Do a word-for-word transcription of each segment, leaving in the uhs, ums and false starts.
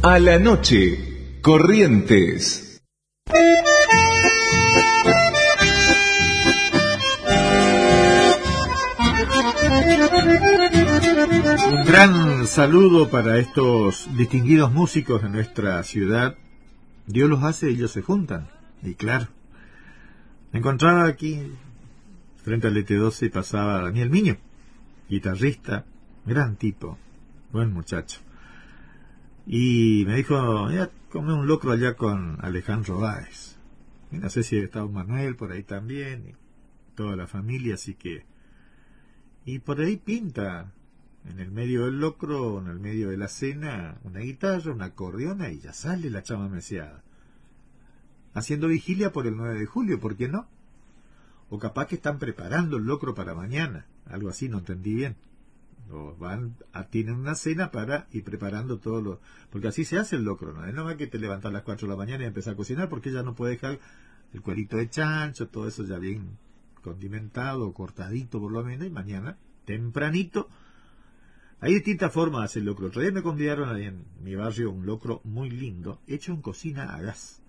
A la noche, Corrientes. Un gran saludo para estos distinguidos músicos de nuestra ciudad. Dios los hace y ellos se juntan. Y claro, me encontraba aquí frente al E T doce y pasaba Daniel Miño, guitarrista, gran tipo, buen muchacho. Y me dijo, ya comí un locro allá con Alejandro Báez. Y no sé si estaba Manuel por ahí también, y toda la familia, así que... Y por ahí pinta, en el medio del locro, en el medio de la cena, una guitarra, una acordeona, y ya sale la chama mesiada. Haciendo vigilia por el nueve de julio, ¿por qué no? O capaz que están preparando el locro para mañana, algo así, no entendí bien. O van a, tienen una cena para ir preparando todo lo... Porque así se hace el locro, ¿no? Es nomás que te levantas a las cuatro de la mañana y empezar a cocinar, porque ya no puede dejar el cuerito de chancho, todo eso ya bien condimentado, cortadito por lo menos, y mañana, tempranito. Hay distintas formas de hacer locro. Otro día me convidaron ahí en mi barrio un locro muy lindo, hecho en cocina a gas.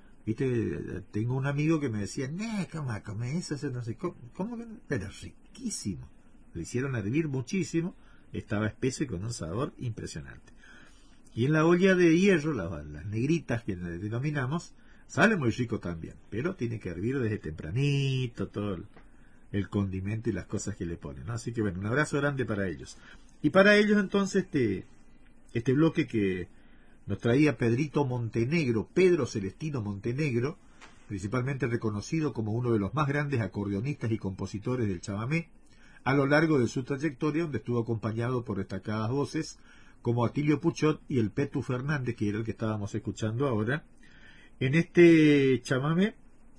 Viste, tengo un amigo que me decía, no, ¿cómo a comer eso? Eso no sé, ¿cómo, cómo que no? Pero riquísimo. Lo hicieron hervir muchísimo, estaba espeso y con un sabor impresionante. Y en la olla de hierro, las, las negritas que le denominamos, sale muy rico también, pero tiene que hervir desde tempranito todo el, el condimento y las cosas que le ponen, ¿no? Así que bueno, un abrazo grande para ellos. Y para ellos entonces este, este bloque que nos traía Pedrito Montenegro, Pedro Celestino Montenegro, principalmente reconocido como uno de los más grandes acordeonistas y compositores del chamamé, a lo largo de su trayectoria, donde estuvo acompañado por destacadas voces como Atilio Puchot y el Petu Fernández, que era el que estábamos escuchando ahora, en este chamamé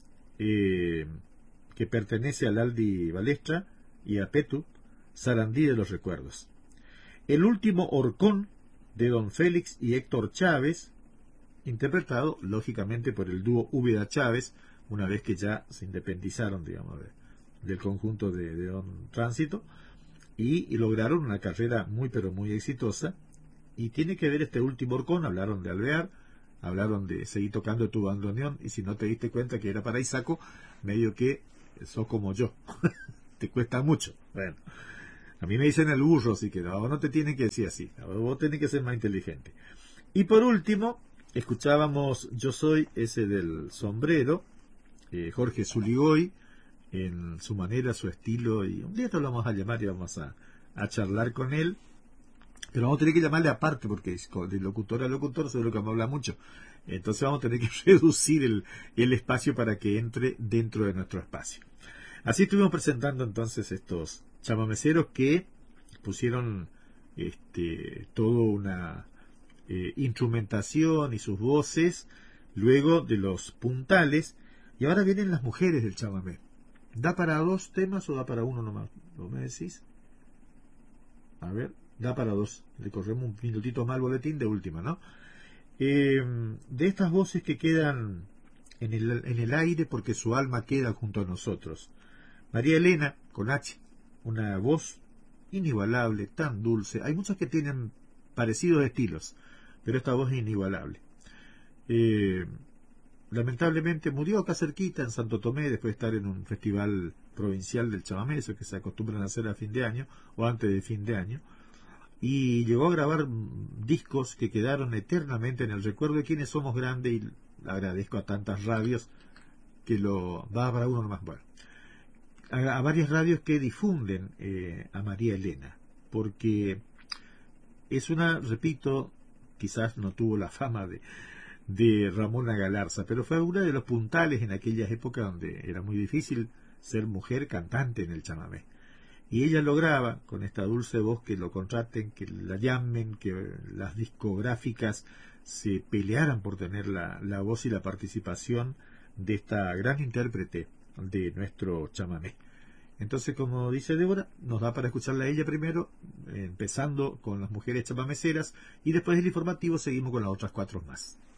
eh, que pertenece al Aldi Balestra y a Petu, Sarandí de los Recuerdos. El último horcón de Don Félix y Héctor Chávez, interpretado lógicamente por el dúo Úbeda Chávez, una vez que ya se independizaron, digamos, de, del conjunto de, de Don Tránsito, y, y lograron una carrera muy pero muy exitosa. Y tiene que ver este último horcón, hablaron de Alvear, hablaron de seguir tocando tu bandoneón, y si no te diste cuenta que era para Isaco, medio que sos como yo, te cuesta mucho. Bueno, a mí me dicen el burro, así que no, no te tienen que decir así, vos tenés que ser más inteligente. Y por último, escuchábamos Yo Soy, ese del sombrero, eh, Jorge Zuligoy, en su manera, su estilo, y un día te lo vamos a llamar y vamos a, a charlar con él, pero vamos a tener que llamarle aparte, porque de locutor a locutor seguro que me habla mucho, entonces vamos a tener que reducir el, el espacio para que entre dentro de nuestro espacio. Así estuvimos presentando entonces estos chamameceros que pusieron este, toda una eh, instrumentación y sus voces luego de los puntales, y ahora vienen las mujeres del chamamé. ¿Da para dos temas o da para uno nomás? ¿Lo me decís? A ver, da para dos. Le corremos un minutito más al boletín de última, ¿no? Eh, de estas voces que quedan en el, en el aire porque su alma queda junto a nosotros. María Elena, con H, una voz inigualable, tan dulce. Hay muchas que tienen parecidos estilos, pero esta voz es inigualable. Eh... Lamentablemente murió acá cerquita en Santo Tomé después de estar en un festival provincial del chamamé, eso que se acostumbran a hacer a fin de año o antes de fin de año, y llegó a grabar discos que quedaron eternamente en el recuerdo de quienes somos grandes, y agradezco a tantas radios que lo va para uno nomás. Bueno, a, a varias radios que difunden eh, a María Elena, porque es una, repito, quizás no tuvo la fama de de Ramona Galarza, pero fue uno de los puntales en aquellas épocas donde era muy difícil ser mujer cantante en el chamamé. Y ella lograba, con esta dulce voz, que lo contraten, que la llamen, que las discográficas se pelearan por tener la, la voz y la participación de esta gran intérprete de nuestro chamamé. Entonces, como dice Débora, nos da para escucharla a ella primero, empezando con las mujeres chamameceras, y después del informativo seguimos con las otras cuatro más.